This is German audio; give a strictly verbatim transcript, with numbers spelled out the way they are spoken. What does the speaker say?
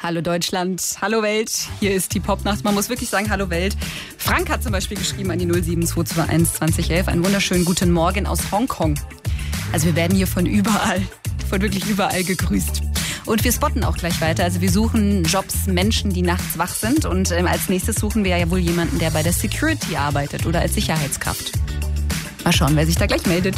Hallo Deutschland, hallo Welt, hier ist die Popnacht. Man muss wirklich sagen, hallo Welt. Frank hat zum Beispiel geschrieben an die null sieben zwei zwei eins zwanzig elf. Einen wunderschönen guten Morgen aus Hongkong. Also wir werden hier von überall, von wirklich überall gegrüßt. Und wir spotten auch gleich weiter. Also wir suchen Jobs, Menschen, die nachts wach sind. Und ähm, als nächstes suchen wir ja wohl jemanden, der bei der Security arbeitet oder als Sicherheitskraft. Mal schauen, wer sich da gleich meldet.